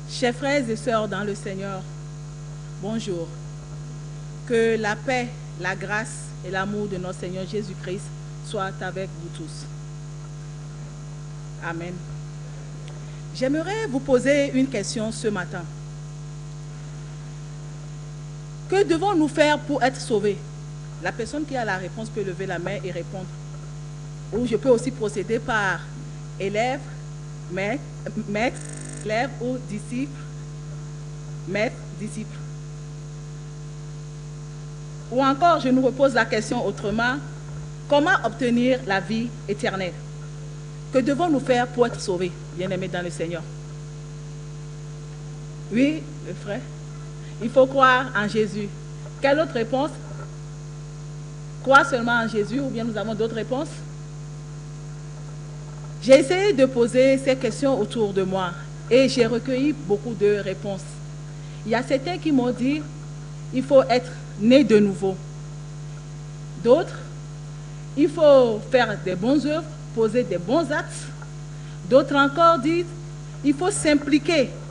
Chers frères et sœurs dans le Seigneur, bonjour. Que la paix, la grâce et l'amour de notre Seigneur Jésus-Christ soient avec vous tous. Amen. J'aimerais vous poser une question ce matin. Que devons-nous faire pour être sauvés? La personne qui a la réponse peut lever la main et répondre. Ou je peux aussi procéder par élève, maître, élève ou disciple, maître, disciple. Ou encore, je nous repose la question autrement, comment obtenir la vie éternelle? Que devons-nous faire pour être sauvés, bien-aimés dans le Seigneur? Oui, le frère, il faut croire en Jésus. Quelle autre réponse? Croire seulement en Jésus ou bien nous avons d'autres réponses? J'ai essayé de poser ces questions autour de moi et j'ai recueilli beaucoup de réponses. Il y a certains qui m'ont dit il faut être né de nouveau. D'autres, il faut faire des bonnes œuvres, poser des bons actes. D'autres encore disent il faut s'impliquer